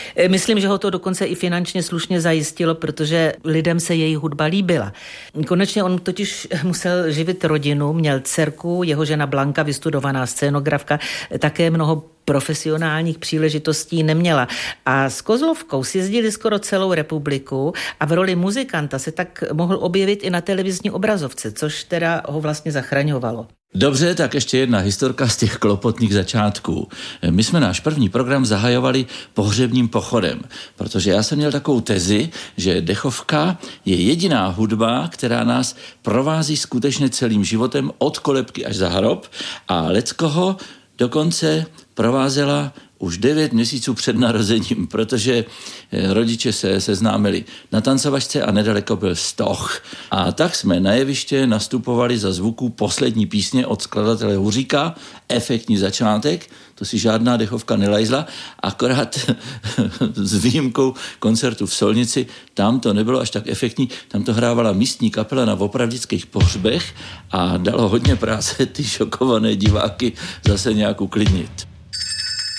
Myslím, že ho to dokonce i finančně slušně zajistilo, protože lidem se její hudba líbila. Konečně on totiž musel živit rodinu, měl dcerku, jeho žena Blanka, vystudovaná scénografka, také mnoho profesionálních příležitostí neměla. A s Kozlovkou si jezdili skoro celou republiku a v roli muzikanta se tak mohl objevit i na televizní obrazovce, což teda ho vlastně zachraňovalo. Dobře, tak ještě jedna historka z těch klopotných začátků. My jsme náš první program zahajovali pohřebním pochodem, protože já jsem měl takovou tezi, že dechovka je jediná hudba, která nás provází skutečně celým životem od kolebky až za hrob a leckoho dokonce provázela už 9 měsíců před narozením, protože rodiče se seznámili na tancovačce a nedaleko byl stoch. A tak jsme na jeviště nastupovali za zvuků poslední písně od skladatele Huříka, efektní začátek, to si žádná dechovka nelajzla, akorát s výjimkou koncertu v Solnici, tam to nebylo až tak efektní, tam to hrávala místní kapela na opravdických pohřbech a dalo hodně práce ty šokované diváky zase nějak uklidnit.